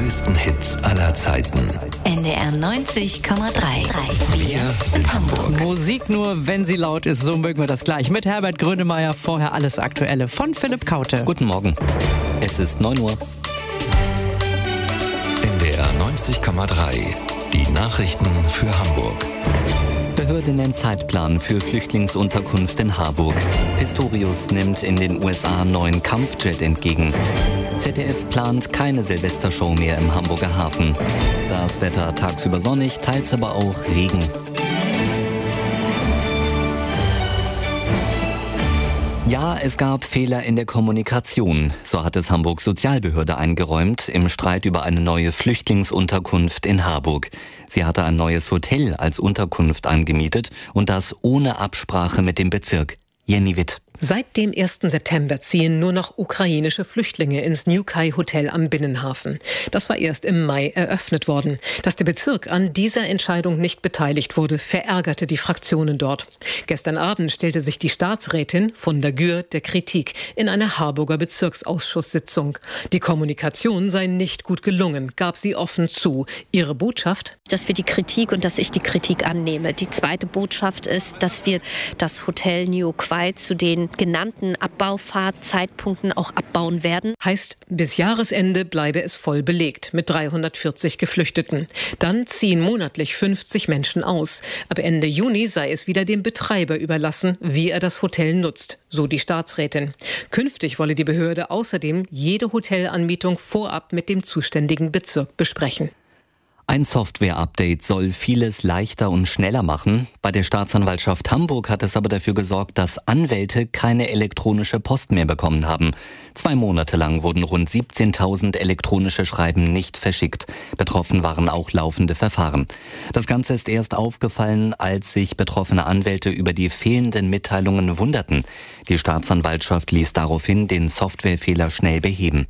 größten Hits aller Zeiten. NDR 90,3. Wir sind Hamburg. Musik nur, wenn sie laut ist, so mögen wir das gleich. Mit Herbert Grönemeyer, vorher alles Aktuelle von Philipp Kaute. Guten Morgen, es ist 9 Uhr. NDR 90,3. Die Nachrichten für Hamburg. Behörde nennt Zeitplan für Flüchtlingsunterkunft in Harburg. Pistorius nimmt in den USA neuen Kampfjet entgegen. ZDF plant keine Silvestershow mehr im Hamburger Hafen. Das Wetter tagsüber sonnig, teils aber auch Regen. Ja, es gab Fehler in der Kommunikation. So hat es Hamburgs Sozialbehörde eingeräumt im Streit über eine neue Flüchtlingsunterkunft in Harburg. Sie hatte ein neues Hotel als Unterkunft angemietet und das ohne Absprache mit dem Bezirk. Jenny Witt. Seit dem 1. September ziehen nur noch ukrainische Flüchtlinge ins New Kai Hotel am Binnenhafen. Das war erst im Mai eröffnet worden. Dass der Bezirk an dieser Entscheidung nicht beteiligt wurde, verärgerte die Fraktionen dort. Gestern Abend stellte sich die Staatsrätin von der Gür der Kritik in einer Harburger Bezirksausschusssitzung. Die Kommunikation sei nicht gut gelungen, gab sie offen zu. Ihre Botschaft? Dass wir die Kritik und dass ich die Kritik annehme. Die zweite Botschaft ist, dass wir das Hotel New Kai zu den genannten Abbaufahrtzeitpunkten auch abbauen werden. Heißt, bis Jahresende bleibe es voll belegt mit 340 Geflüchteten. Dann ziehen monatlich 50 Menschen aus. Ab Ende Juni sei es wieder dem Betreiber überlassen, wie er das Hotel nutzt, so die Staatsrätin. Künftig wolle die Behörde außerdem jede Hotelanmietung vorab mit dem zuständigen Bezirk besprechen. Ein Software-Update soll vieles leichter und schneller machen. Bei der Staatsanwaltschaft Hamburg hat es aber dafür gesorgt, dass Anwälte keine elektronische Post mehr bekommen haben. 2 Monate lang wurden rund 17.000 elektronische Schreiben nicht verschickt. Betroffen waren auch laufende Verfahren. Das Ganze ist erst aufgefallen, als sich betroffene Anwälte über die fehlenden Mitteilungen wunderten. Die Staatsanwaltschaft ließ daraufhin den Softwarefehler schnell beheben.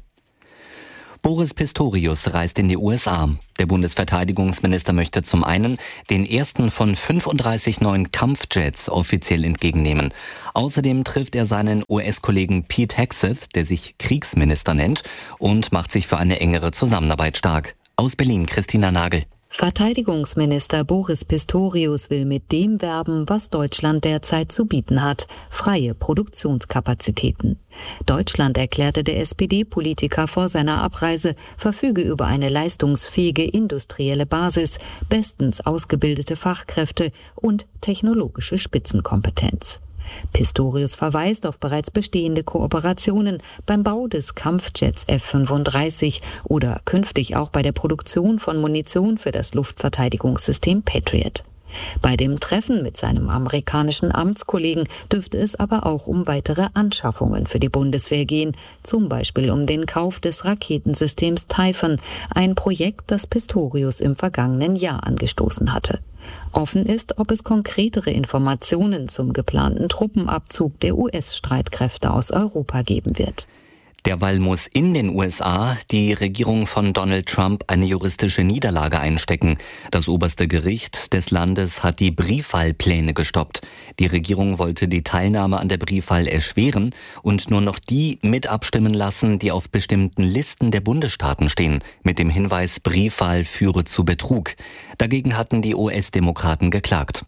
Boris Pistorius reist in die USA. Der Bundesverteidigungsminister möchte zum einen den ersten von 35 neuen Kampfjets offiziell entgegennehmen. Außerdem trifft er seinen US-Kollegen Pete Hegseth, der sich Kriegsminister nennt, und macht sich für eine engere Zusammenarbeit stark. Aus Berlin, Christina Nagel. Verteidigungsminister Boris Pistorius will mit dem werben, was Deutschland derzeit zu bieten hat: freie Produktionskapazitäten. Deutschland, erklärte der SPD-Politiker vor seiner Abreise, verfüge über eine leistungsfähige industrielle Basis, bestens ausgebildete Fachkräfte und technologische Spitzenkompetenz. Pistorius verweist auf bereits bestehende Kooperationen beim Bau des Kampfjets F-35 oder künftig auch bei der Produktion von Munition für das Luftverteidigungssystem Patriot. Bei dem Treffen mit seinem amerikanischen Amtskollegen dürfte es aber auch um weitere Anschaffungen für die Bundeswehr gehen, zum Beispiel um den Kauf des Raketensystems Typhoon, ein Projekt, das Pistorius im vergangenen Jahr angestoßen hatte. Offen ist, ob es konkretere Informationen zum geplanten Truppenabzug der US-Streitkräfte aus Europa geben wird. Derweil muss in den USA die Regierung von Donald Trump eine juristische Niederlage einstecken. Das oberste Gericht des Landes hat die Briefwahlpläne gestoppt. Die Regierung wollte die Teilnahme an der Briefwahl erschweren und nur noch die mit abstimmen lassen, die auf bestimmten Listen der Bundesstaaten stehen, mit dem Hinweis, Briefwahl führe zu Betrug. Dagegen hatten die US-Demokraten geklagt.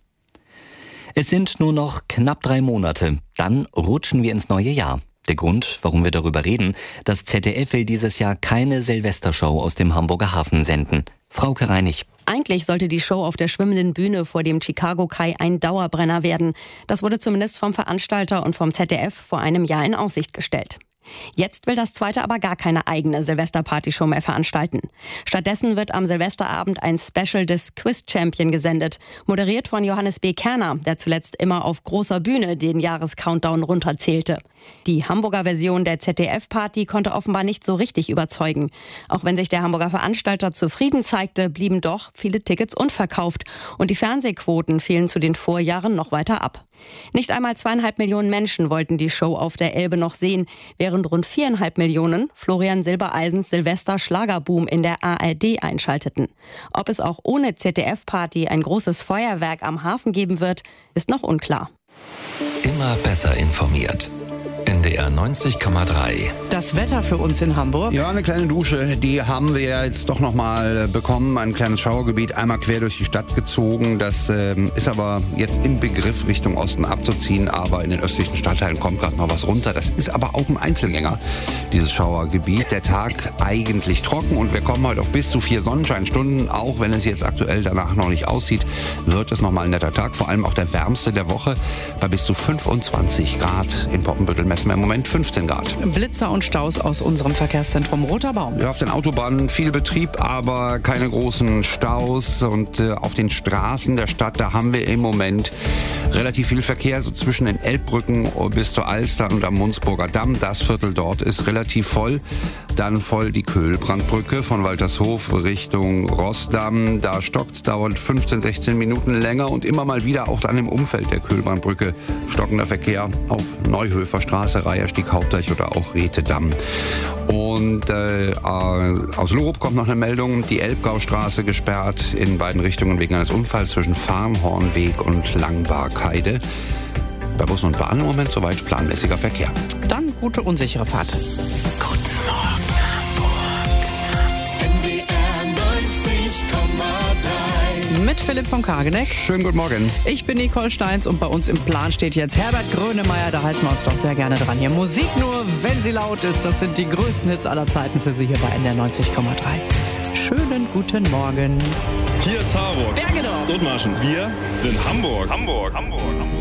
Es sind nur noch knapp 3 Monate, dann rutschen wir ins neue Jahr. Der Grund, warum wir darüber reden: das ZDF will dieses Jahr keine Silvestershow aus dem Hamburger Hafen senden. Frauke Reinig. Eigentlich sollte die Show auf der schwimmenden Bühne vor dem Chicago Kai ein Dauerbrenner werden. Das wurde zumindest vom Veranstalter und vom ZDF vor einem Jahr in Aussicht gestellt. Jetzt will das zweite aber gar keine eigene Silvesterpartyshow mehr veranstalten. Stattdessen wird am Silvesterabend ein Special des Quiz Champion gesendet, moderiert von Johannes B. Kerner, der zuletzt immer auf großer Bühne den Jahrescountdown runterzählte. Die Hamburger Version der ZDF-Party konnte offenbar nicht so richtig überzeugen. Auch wenn sich der Hamburger Veranstalter zufrieden zeigte, blieben doch viele Tickets unverkauft und die Fernsehquoten fielen zu den Vorjahren noch weiter ab. Nicht einmal 2,5 Millionen Menschen wollten die Show auf der Elbe noch sehen, während rund 4,5 Millionen Florian Silbereisens Silvester-Schlagerboom in der ARD einschalteten. Ob es auch ohne ZDF-Party ein großes Feuerwerk am Hafen geben wird, ist noch unklar. Immer besser informiert. NDR 90,3. Das Wetter für uns in Hamburg. Ja, eine kleine Dusche, die haben wir jetzt doch nochmal bekommen. Ein kleines Schauergebiet, einmal quer durch die Stadt gezogen. Das ist aber jetzt im Begriff, Richtung Osten abzuziehen. Aber in den östlichen Stadtteilen kommt gerade noch was runter. Das ist aber auch ein Einzelgänger, dieses Schauergebiet. Der Tag eigentlich trocken und wir kommen heute auf bis zu 4 Sonnenscheinstunden. Auch wenn es jetzt aktuell danach noch nicht aussieht, wird es nochmal ein netter Tag. Vor allem auch der wärmste der Woche bei bis zu 25 Grad. In Poppenbüttel messen wir im Moment 15 Grad. Blitzer und Staus aus unserem Verkehrszentrum Roter Baum. Ja, auf den Autobahnen viel Betrieb, aber keine großen Staus. Und auf den Straßen der Stadt, da haben wir im Moment relativ viel Verkehr, so zwischen den Elbbrücken bis zur Alster und am Munzburger Damm. Das Viertel dort ist relativ voll. Dann voll die Köhlbrandbrücke von Waltershof Richtung Roßdamm. Da stockt's, dauert 15, 16 Minuten länger und immer mal wieder auch dann im Umfeld der Köhlbrandbrücke stockender Verkehr auf Neuhöfer Straße, Reiherstieg, Hauptdeich oder auch Retedamm. Und aus Lurup kommt noch eine Meldung, die Elbgaustraße gesperrt in beiden Richtungen wegen eines Unfalls zwischen Farnhornweg und Langbarkheide. Bei Bussen und Bahnen im Moment soweit planmäßiger Verkehr. Dann gute unsichere Fahrt. Guten Morgen, Hamburg. NDR 90,3. Mit Philipp von Kageneck. Schönen guten Morgen. Ich bin Nicole Steins und bei uns im Plan steht jetzt Herbert Grönemeyer. Da halten wir uns doch sehr gerne dran. Hier Musik nur, wenn sie laut ist. Das sind die größten Hits aller Zeiten für Sie hier bei NDR 90,3. Schönen guten Morgen. Hier ist Harburg. Bergedorf. Dithmarschen. Wir sind Hamburg. Hamburg. Hamburg. Hamburg.